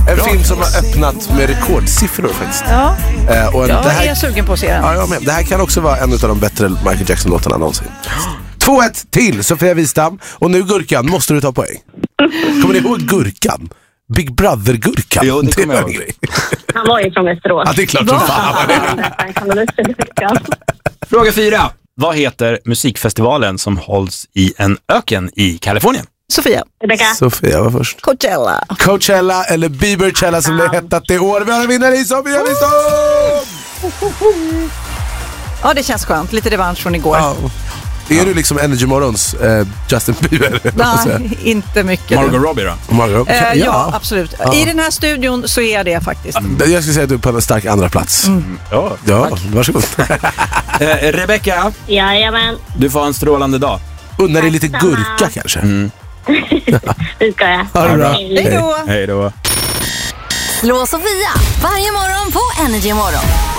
En film som har öppnat med rekordsiffror faktiskt. Ja, Och jag det här, är sugen på att se den. ja, det här kan också vara en av de bättre Michael Jackson-låtarna någonsin. 2-1 till Sofia Wistam. Och nu Gurkan, måste du ta poäng. Kommer ni ihåg Gurkan? Big Brother-Gurkan. Jo, det kommer jag ihåg. Han var ju från Västerås. Ja, det är klart som fan. Fråga 4. Vad heter musikfestivalen som hålls i en öken i Kalifornien? Sofia. Rebecka. Sofia var först. Coachella. Coachella eller Bieberchella som det hettat i år. Vi har en vinnare i Sofia Wistam! Ja, det känns skönt. Lite revansch från igår. Ja. Är du liksom Energy Morgons Justin Bieber? Nej, inte mycket. Margot Robbie då? Margot? Ja, absolut. I den här studion så är det faktiskt. Jag skulle säga att du är på en stark andra plats. Ja, Varsågod. Rebecka, Jajamän, du får ha en strålande dag. Undrar dig lite gurka kanske. det ska jag. Ha det bra. Hej då! Hej då. Slå Sofia varje morgon på Energy Morgon.